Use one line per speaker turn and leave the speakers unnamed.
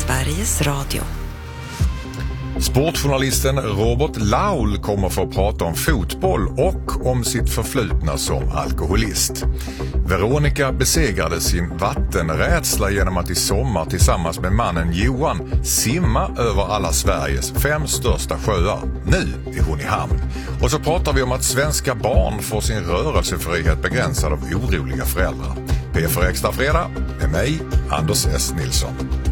Sveriges Radio.
Sportjournalisten Robert Laul kommer få prata om fotboll och om sitt förflutna som alkoholist. Veronica besegrade sin vattenrädsla genom att i sommar tillsammans med mannen Johan simma över alla Sveriges 5 största sjöar. Nu är hon i hamn. Och så pratar vi om att svenska barn får sin rörelsefrihet begränsad av oroliga föräldrar. P4 Extra fredag med mig, Anders S. Nilsson.